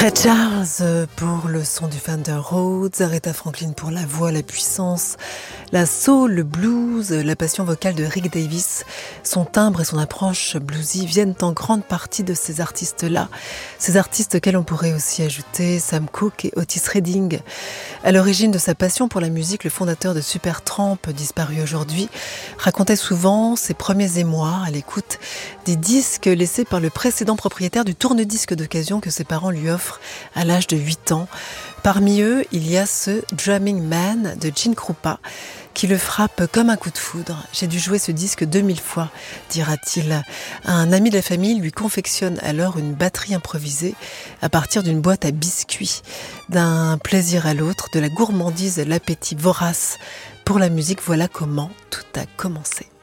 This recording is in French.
Ray Charles pour le son du Fender Rhodes, Aretha Franklin pour la voix, la puissance, la soul, le blues, la passion vocale de Rick Davis. Son timbre et son approche bluesy viennent en grande partie de ces artistes-là. Ces artistes auxquels on pourrait aussi ajouter Sam Cooke et Otis Redding. À l'origine de sa passion pour la musique, le fondateur de Supertramp, disparu aujourd'hui, racontait souvent ses premiers émois à l'écoute des disques laissés par le précédent propriétaire du tourne-disque d'occasion que ses parents lui offrent à l'âge de 8 ans. Parmi eux, il y a ce Drumming Man de Gene Krupa qui le frappe comme un coup de foudre. « J'ai dû jouer ce disque 2000 fois », dira-t-il. Un ami de la famille lui confectionne alors une batterie improvisée à partir d'une boîte à biscuits. D'un plaisir à l'autre, de la gourmandise à l'appétit vorace pour la musique, voilà comment tout a commencé.